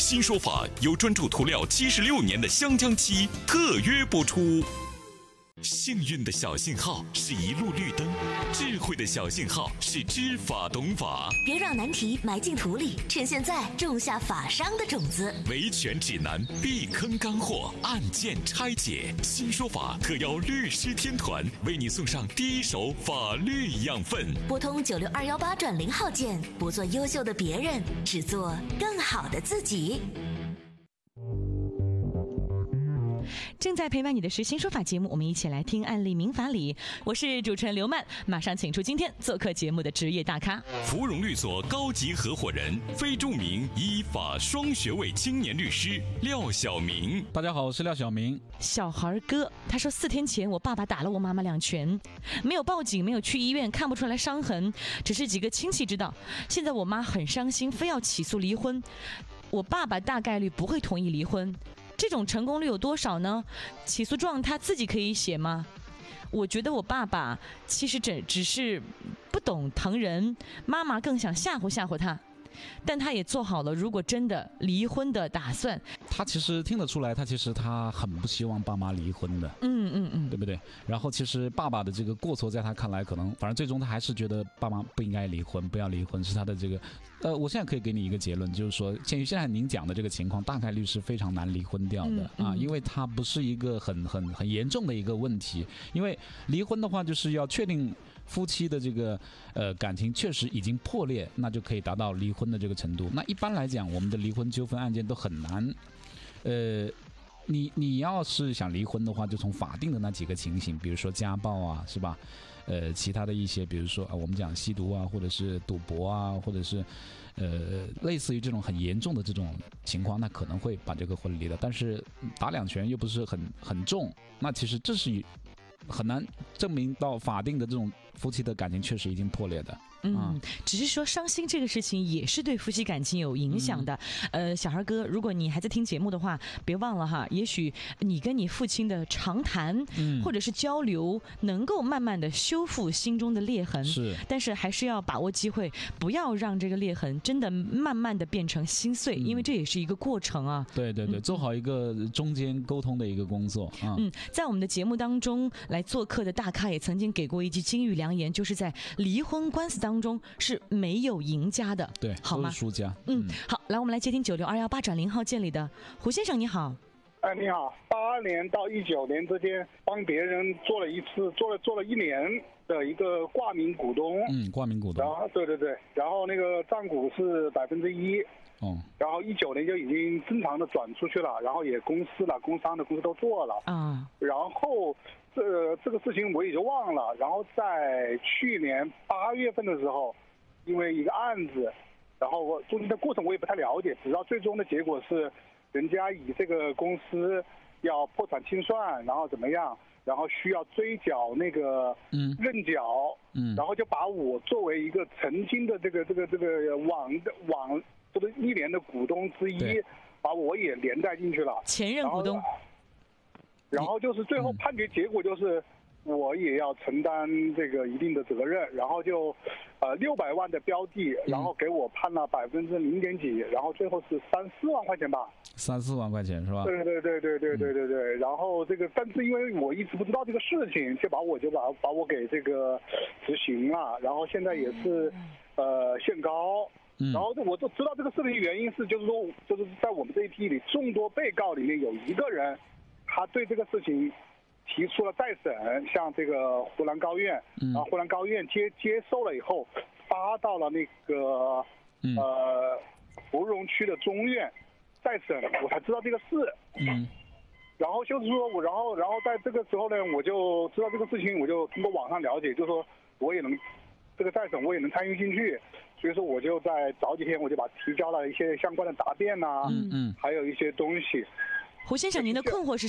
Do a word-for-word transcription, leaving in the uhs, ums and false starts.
新说法由专注涂料七十六年的湘江漆特约播出。幸运的小信号是一路绿灯，智慧的小信号是知法懂法。 别让难题埋进土里，趁现在种下法商的种子。 维权指南，避坑干货，案件拆解。新说法特邀律师天团为你送上第一手法律养分。 拨通九六二幺八转零号键，不做优秀的别人，只做更好的自己。 正在陪伴你的是新说法节目，我们一起来听案例民法理。我是主持人刘曼，马上请出今天做客节目的职业大咖， 芙蓉律所高级合伙人、非著名依法双学位青年律师廖晓明。 大家好，我是廖晓明。 小孩哥他说，四天前我爸爸打了我妈妈两拳，没有报警，没有去医院，看不出来伤痕，只是几个亲戚知道。现在我妈很伤心，非要起诉离婚，我爸爸大概率不会同意离婚。这种成功率有多少呢？起诉状他自己可以写吗？我觉得我爸爸其实只只是不懂疼人，妈妈更想吓唬吓唬他，但他也做好了如果真的离婚的打算。 他其实听得出来，他其实他很不希望爸妈离婚的， 嗯嗯嗯， 对不对？然后其实爸爸的这个过错，在他看来，可能反正最终他还是觉得爸妈不应该离婚，不要离婚，是他的这个。呃，我现在可以给你一个结论，就是说，鉴于现在您讲的这个情况，大概率是非常难离婚掉的、嗯嗯、啊，因为它不是一个很很很严重的一个问题。因为离婚的话，就是要确定夫妻的这个呃感情确实已经破裂，那就可以达到离婚的这个程度。那一般来讲，我们的离婚纠纷案件都很难，呃。你你要是想离婚的话，就从法定的那几个情形，比如说家暴啊，是吧？呃，其他的一些，比如说啊，我们讲吸毒啊，或者是赌博啊，或者是呃，类似于这种很严重的这种情况，那可能会把这个婚离了。但是打两拳又不是很很重，那其实这是很难证明到法定的这种夫妻的感情确实已经破裂的。 嗯，只是说伤心这个事情也是对夫妻感情有影响的。嗯、呃，小孩哥，如果你还在听节目的话，别忘了哈，也许你跟你父亲的长谈、嗯、或者是交流，能够慢慢的修复心中的裂痕。 是，但是还是要把握机会，不要让这个裂痕真的慢慢的变成心碎，嗯、因为这也是一个过程啊。 对对对，嗯、做好一个中间沟通的一个工作啊。 嗯，在我们的节目当中来做客的大咖也曾经给过一句金玉良言，就是在离婚官司当中。当中是没有赢家的， 对， 好吗？ 都是输家。 嗯，好，来，我们来接听九六二幺八转零号键里的胡先生，你好。 哎，你好，八二年到一九年之间，帮别人做了一次，做了做了一年的一个挂名股东。 嗯，挂名股东。 然后，对对对，然后那个占股是百分之一。 哦。 然后一九年就已经正常的转出去了，然后也公司了、工商的公司都做了。 啊。 然后。这这个事情我也就忘了，然后在去年八月份的时候，因为一个案子，然后我中间的过程我也不太了解，只知道最终的结果是，人家以这个公司要破产清算，然后怎么样，然后需要追缴那个认缴，嗯，然后就把我作为一个曾经的这个这个这个网的网这个一年的股东之一，把我也连带进去了， 前任股东。 然后就是最后判决结果就是我也要承担这个一定的责任，然后就呃六百万的标的，然后给我判了百分之零点几，然后最后是三四万块钱吧， 三四万块钱是吧？ 对对对对对对对对。然后这个，但是因为我一直不知道这个事情，就把我就把把我给这个执行了，然后现在也是呃限高。然后我就知道这个事情原因是，就是说，就是在我们这一批里众多被告里面有一个人。他对这个事情提出了再审，向这个湖南高院，嗯、然后湖南高院接接受了以后，发到了那个、嗯、呃芙蓉区的中院再审，我才知道这个事。 嗯， 然后就是说我，然后然后在这个时候呢，我就知道这个事情，我就通过网上了解，就是说我也能这个再审我也能参与进去，所以说我就在早几天我就把提交了一些相关的答辩呐、啊， 嗯嗯， 还有一些东西。 胡先生，您的困惑是